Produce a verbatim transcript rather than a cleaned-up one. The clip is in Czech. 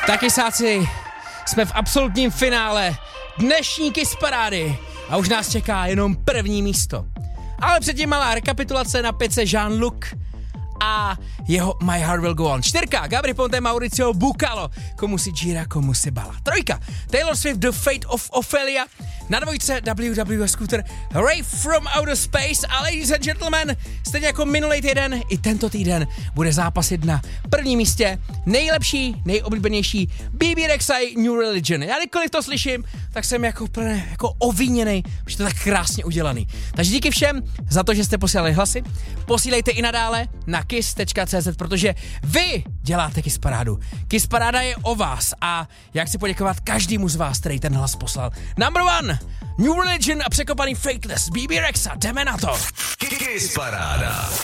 Taky sáci, jsme v absolutním finále dnešní Kiss Parády a už nás čeká jenom první místo. Ale předtím malá rekapitulace na pětce Jean-Luc a jeho My Heart Will Go On. Čtyřka, Gabry Ponte, Mauricio Bucalo, komu si Gira, komu si Bala. Trojka, Taylor Swift, The Fate of Ophelia. Na dvojce W W E Scooter, Ray from Outer Space. A ladies and gentlemen, stejně jako minulý týden, i tento týden bude zápasit na prvním místě nejlepší, nejoblíbenější B B Rexha New Religion. Já kdykoliv to slyším, tak jsem jako úplně jako ovíněnej, protože to je tak krásně udělaný. Takže díky všem za to, že jste posílali hlasy. Posílejte i nadále na kiss tečka cé zet, protože vy děláte Kiss Parádu. Kiss Paráda je o vás a já chci poděkovat každému z vás, který ten hlas poslal. Number one, New Religion a překopaný Fakeless, B B Rexha, jdeme na to. Kiss Paráda.